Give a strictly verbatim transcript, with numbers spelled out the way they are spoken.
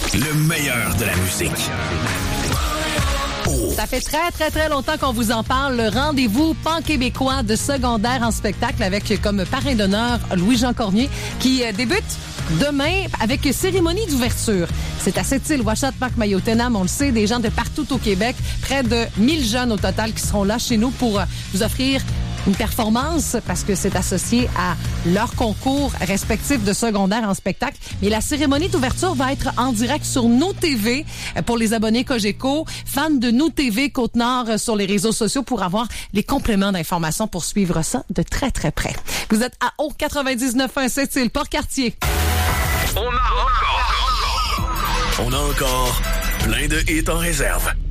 Le meilleur de la musique. Oh. Ça fait très, très, très longtemps qu'on vous en parle. Le rendez-vous pan-québécois de secondaire en spectacle avec comme parrain d'honneur Louis-Jean Cormier qui débute demain avec cérémonie d'ouverture. C'est à Sept-Îles, Ouachat, Parc Mayotenam, on le sait, des gens de partout au Québec. Près de mille jeunes au total qui seront là chez nous pour vous offrir une performance parce que c'est associé à leur concours respectif de secondaire en spectacle. Mais la cérémonie d'ouverture va être en direct sur Nous T V pour les abonnés Cogeco, fans de Nous T V Côte-Nord sur les réseaux sociaux pour avoir les compléments d'informations pour suivre ça de très, très près. Vous êtes à O quatre-vingt-dix-neuf point un Sept-Îles, Port-Cartier. On a encore... On a encore plein de hits en réserve.